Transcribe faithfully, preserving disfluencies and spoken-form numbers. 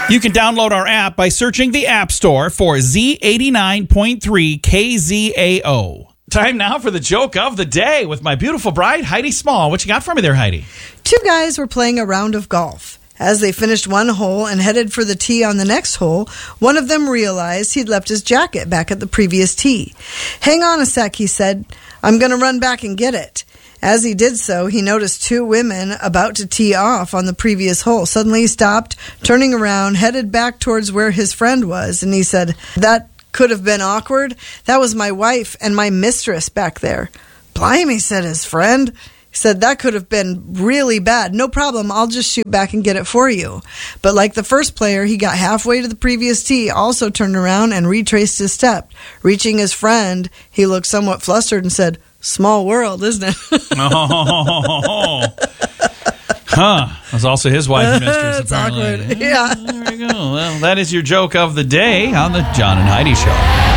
You can download our app by searching the App Store for Z eighty-nine point three K Z A O. Time now for the joke of the day with my beautiful bride, Heidi Small. What you got for me there, Heidi? Two guys were playing a round of golf. As they finished one hole and headed for the tee on the next hole, one of them realized he'd left his jacket back at the previous tee. "Hang on a sec," he said. "I'm going to run back and get it." As he did so, he noticed two women about to tee off on the previous hole. Suddenly he stopped, turning around, headed back towards where his friend was, and he said, "That could have been awkward. That was my wife and my mistress back there." "Blimey," said his friend. He said, "That could have been really bad. No problem, I'll just shoot back and get it for you." But like the first player, he got halfway to the previous tee, also turned around and retraced his step. Reaching his friend, he looked somewhat flustered and said, "Small world, isn't it?" Oh. Huh. That's also his wife and mistress, It's apparently. awkward. Yeah. There we go. Well, that is your joke of the day on the John and Heidi Show.